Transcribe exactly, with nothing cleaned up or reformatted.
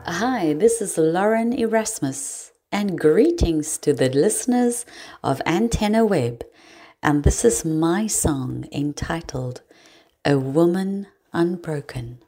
Hi, this is Lauren Erasmus, and greetings to the listeners of Antenna Web. And this is my song entitled A Woman Unbroken.